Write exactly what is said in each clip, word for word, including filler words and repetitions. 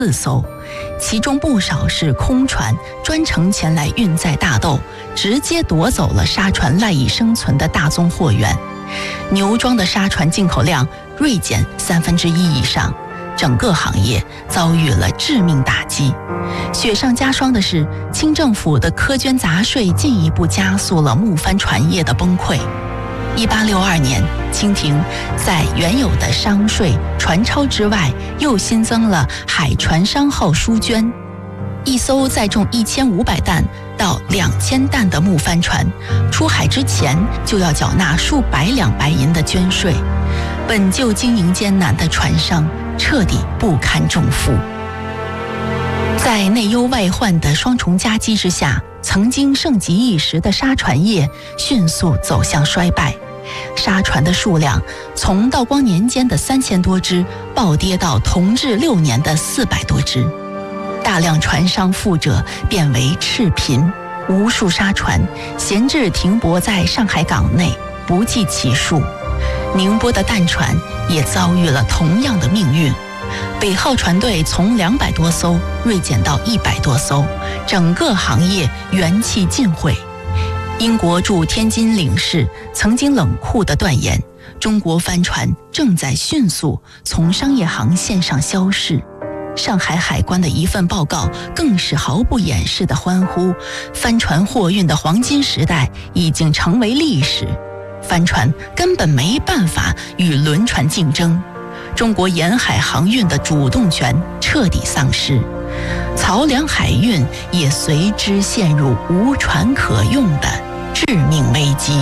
四艘，其中不少是空船，专程前来运载大豆，直接夺走了沙船赖以生存的大宗货源。牛装的沙船进口量锐减三分之一以上，整个行业遭遇了致命打击。雪上加霜的是，清政府的苛捐杂税进一步加速了木帆船业的崩溃。一八六二年，清廷在原有的商税、船钞之外，又新增了海船商号书捐。一艘载重一千五百担到两千担的木帆船，出海之前就要缴纳数百两白银的捐税。本就经营艰难的船商彻底不堪重负。在内忧外患的双重夹击之下，曾经盛极一时的沙船业迅速走向衰败。沙船的数量从道光年间的三千多只暴跌到同治六年的四百多只，大量船商富者变为赤贫，无数沙船闲置停泊在上海港内，不计其数。宁波的淡船也遭遇了同样的命运，北号船队从两百多艘锐减到一百多艘，整个行业元气尽毁。英国驻天津领事曾经冷酷地断言，中国帆船正在迅速从商业航线上消逝。上海海关的一份报告更是毫不掩饰地欢呼，帆船货运的黄金时代已经成为历史，帆船根本没办法与轮船竞争，中国沿海航运的主动权彻底丧失，漕粮海运也随之陷入无船可用的致命危机。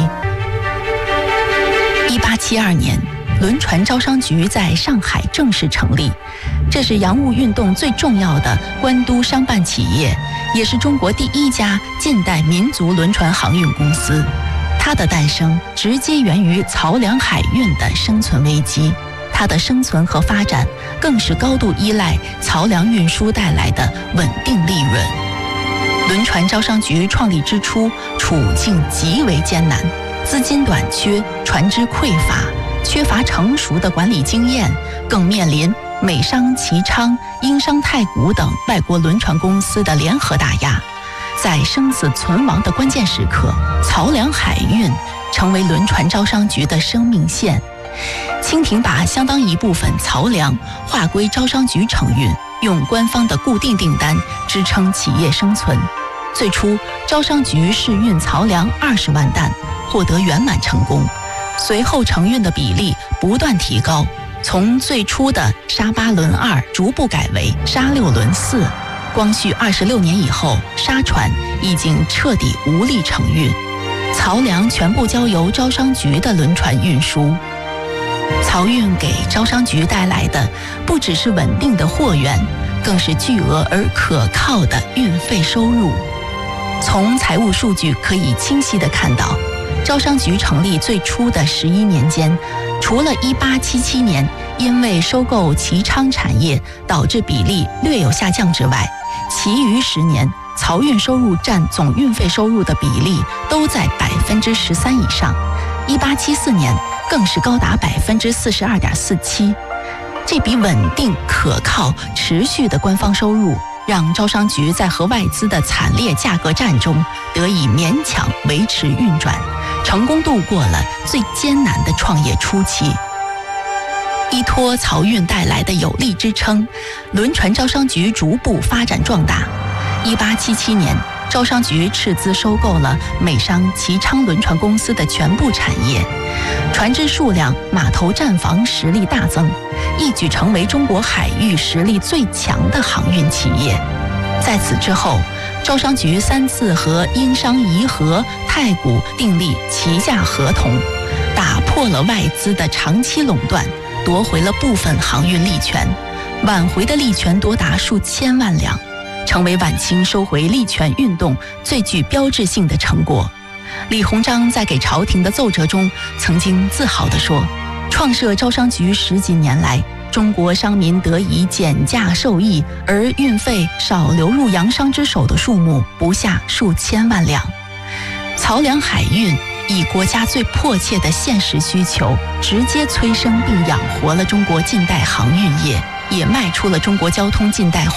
一八七二年，轮船招商局在上海正式成立，这是洋务运动最重要的官督商办企业，也是中国第一家近代民族轮船航运公司。它的诞生直接源于漕粮海运的生存危机，它的生存和发展更是高度依赖漕粮运输带来的稳定利润。轮船招商局创立之初，处境极为艰难，资金短缺，船只匮乏，缺乏成熟的管理经验，更面临美商齐昌、英商太古等外国轮船公司的联合打压。在生死存亡的关键时刻，漕粮海运成为轮船招商局的生命线。清廷把相当一部分漕粮划归招商局承运，用官方的固定订单支撑企业生存。最初，招商局试运漕粮二十万担，获得圆满成功。随后承运的比例不断提高，从最初的沙八轮二逐步改为沙六轮四。光绪二十六年以后，沙船已经彻底无力承运，漕粮全部交由招商局的轮船运输。漕运给招商局带来的不只是稳定的货源，更是巨额而可靠的运费收入。从财务数据可以清晰地看到，招商局成立最初的十一年间，除了一八七七年因为收购齐昌产业导致比例略有下降之外，其余十年漕运收入占总运费收入的比例都在百分之十三以上，一八七四年更是高达百分之四十二点四七。这笔稳定、可靠、持续的官方收入，让招商局在和外资的惨烈价格战中得以勉强维持运转，成功度过了最艰难的创业初期。依托漕运带来的有力支撑，轮船招商局逐步发展壮大。一八七七年，招商局斥资收购了美商齐昌轮船公司的全部产业，船只数量、码头站房实力大增，一举成为中国海域实力最强的航运企业。在此之后，招商局三次和英商怡和、太古订立旗下合同，打破了外资的长期垄断，夺回了部分航运利权，挽回的利权多达数千万两，成为晚清收回利权运动最具标志性的成果。李鸿章在给朝廷的奏折中曾经自豪地说，创设招商局十几年来，中国商民得以减价受益，而运费少流入洋商之手的数目不下数千万两。漕粮海运以国家最迫切的现实需求，直接催生并养活了中国近代航运业，也迈出了中国交通近代化